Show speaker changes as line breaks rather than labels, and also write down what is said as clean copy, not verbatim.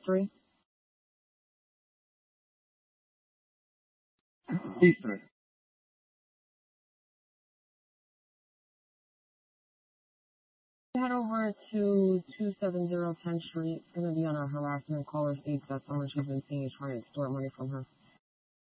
history?
History.
Head over to 270 10th Street. It's going to be on a harassment caller 8. That's someone she's been seeing is trying to extort money from her.